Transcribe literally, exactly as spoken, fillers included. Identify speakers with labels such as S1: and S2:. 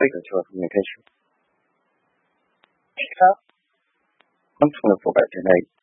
S1: 个就要从明天去。你看，刚从了佛白天来，